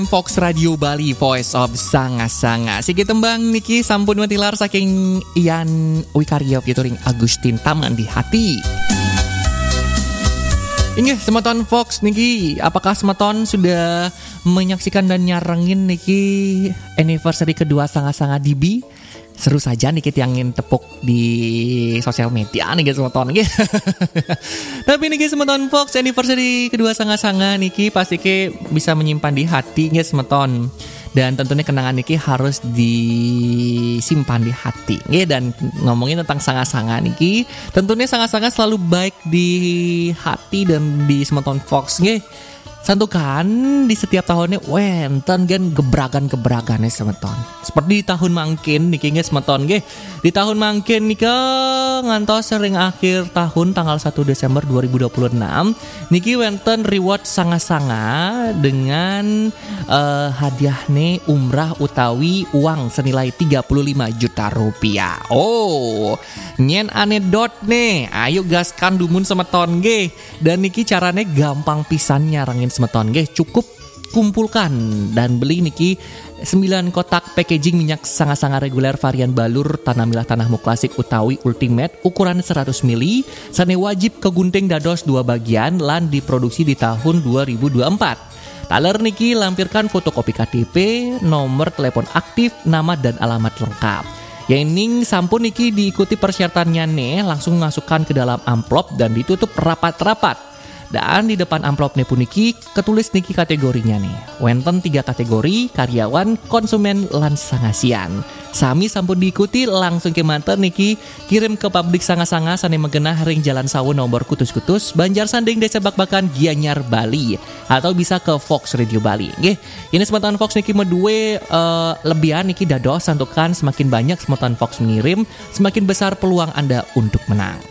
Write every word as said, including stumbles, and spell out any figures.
Fox Radio Bali, Voice of Sanga-Sanga. Sigi tembang niki sampun matilar saking Ian Wikarya featuring Agustin Taman di Hati. Inggih semeton Fox niki, apakah semeton sudah menyaksikan dan nyarengin niki anniversary kedua Sanga-Sanga D B? Seru saja nih kita yang tepuk di sosial media nih guys semeton niki. Tapi nih guys semeton Fox anniversary kedua Sanga-Sanga niki pasti ke bisa menyimpan di hati guys semeton. Dan tentunya kenangan niki harus disimpan di hati. Nggih, dan ngomongin tentang Sanga-Sanga niki, tentunya Sanga-Sanga selalu baik di hati dan di semeton Fox nggih. Santukan di setiap tahunnya wenten gen gebragan-gebragannya semeton. Seperti di tahun mangkin niki nggih semeton nggih. Di tahun mangkin nika ngantos sering akhir tahun tanggal satu Desember dua ribu dua puluh enam niki wenten reward Sanga-Sanga dengan uh, hadiah nih umrah utawi uang senilai tiga puluh lima juta rupiah. Oh, nyen anedot nih. Ayo gaskan dumun semeton nggih. Dan niki carane gampang pisan nyarengin semeton nggih, cukup kumpulkan dan beli niki sembilan kotak packaging minyak Sanga-Sanga reguler varian balur Tanamilah Tanahmu Klasik utawi Ultimate ukuran seratus mililiter sane wajib kegunting dados dua bagian lan diproduksi di tahun dua ribu dua puluh empat. Taler niki lampirkan fotokopi K T P, nomor telepon aktif, nama dan alamat lengkap. Yang ning sampun niki diikuti persyaratannya nih, langsung masukkan ke dalam amplop dan ditutup rapat-rapat. Dan di depan amplopnya pun niki ketulis niki kategorinya nih. Wenten tiga kategori, karyawan, konsumen, lan sangasian. Sami sampun diikuti langsung ke manten niki kirim ke pabrik Sanga-Sanga sane megenah ring Jalan Sawu nomor kutus-kutus Banjar Sanding Desa Bakbakan Gianyar Bali, atau bisa ke Fox Radio Bali. Nggih, ini semeton Fox niki medue uh, lebihan niki dados santukan semakin banyak semeton Fox mengirim, semakin besar peluang Anda untuk menang.